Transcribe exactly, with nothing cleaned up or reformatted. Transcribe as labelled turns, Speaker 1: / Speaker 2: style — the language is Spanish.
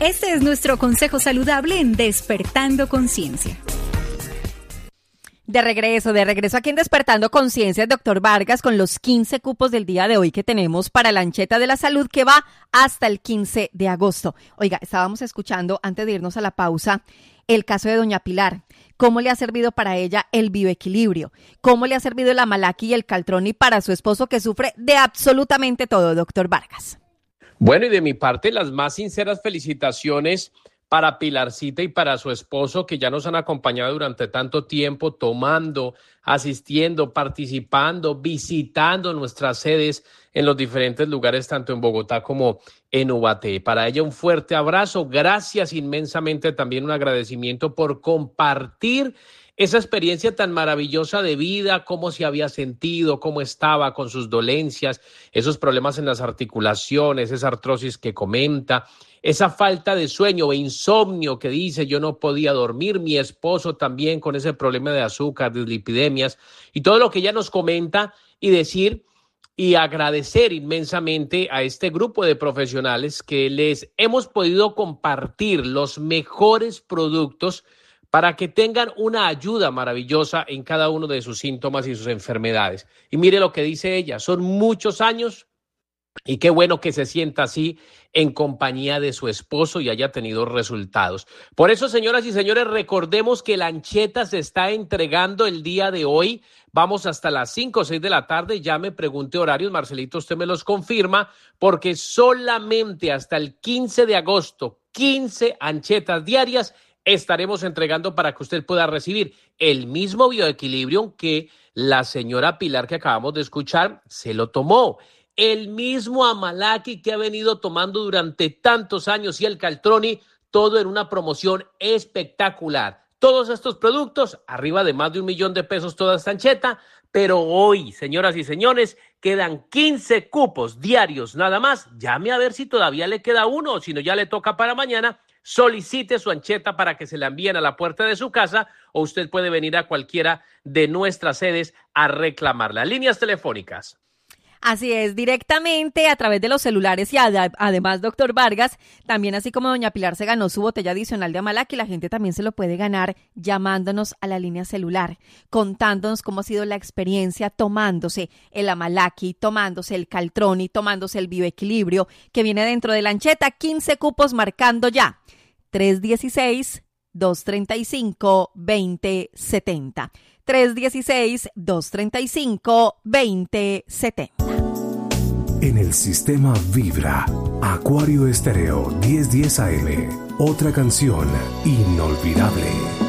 Speaker 1: Este es nuestro consejo saludable en Despertando Conciencia.
Speaker 2: De regreso, de regreso aquí en Despertando Conciencia, doctor Vargas, con los quince cupos del día de hoy que tenemos para la Ancheta de la Salud, que va hasta el quince de agosto. Oiga, estábamos escuchando, antes de irnos a la pausa, el caso de doña Pilar. ¿Cómo le ha servido para ella el bioequilibrio? ¿Cómo le ha servido el Amalaki y el Caltroni para su esposo, que sufre de absolutamente todo, doctor Vargas?
Speaker 3: Bueno, y de mi parte, las más sinceras felicitaciones para Pilarcita y para su esposo, que ya nos han acompañado durante tanto tiempo, tomando, asistiendo, participando, visitando nuestras sedes en los diferentes lugares, tanto en Bogotá como en Ubaté. Para ella un fuerte abrazo, gracias inmensamente, también un agradecimiento por compartir esa experiencia tan maravillosa de vida, cómo se había sentido, cómo estaba con sus dolencias, esos problemas en las articulaciones, esa artrosis que comenta, esa falta de sueño e insomnio que dice yo no podía dormir, mi esposo también con ese problema de azúcar, de lipidemias y todo lo que ella nos comenta, y decir y agradecer inmensamente a este grupo de profesionales que les hemos podido compartir los mejores productos para que tengan una ayuda maravillosa en cada uno de sus síntomas y sus enfermedades. Y mire lo que dice ella, son muchos años y qué bueno que se sienta así en compañía de su esposo y haya tenido resultados. Por eso, señoras y señores, recordemos que la Ancheta se está entregando el día de hoy. Vamos hasta las cinco o seis de la tarde. Ya me pregunté horarios, Marcelito, usted me los confirma, porque solamente hasta el quince de agosto, quince anchetas diarias estaremos entregando para que usted pueda recibir el mismo bioequilibrio que la señora Pilar que acabamos de escuchar se lo tomó. El mismo Amalaki que ha venido tomando durante tantos años y el Caltroni, todo en una promoción espectacular. Todos estos productos, arriba de más de un millón de pesos toda esta ancheta, pero hoy, señoras y señores, quedan quince cupos diarios nada más. Llame a ver si todavía le queda uno o si no ya le toca para mañana. Solicite su ancheta para que se la envíen a la puerta de su casa o usted puede venir a cualquiera de nuestras sedes a reclamarla. Líneas telefónicas.
Speaker 2: Así es, directamente a través de los celulares y ad- además, doctor Vargas, también así como doña Pilar se ganó su botella adicional de Amalaki, la gente también se lo puede ganar llamándonos a la línea celular, contándonos cómo ha sido la experiencia tomándose el Amalaki, tomándose el Caltroni, tomándose el bioequilibrio que viene dentro de la ancheta, quince cupos marcando ya, tres uno seis, dos tres cinco, dos cero siete cero. tres uno seis, dos tres cinco, dos cero siete cero.
Speaker 4: En el sistema vibra Acuario Estéreo diez diez A M. Otra canción inolvidable.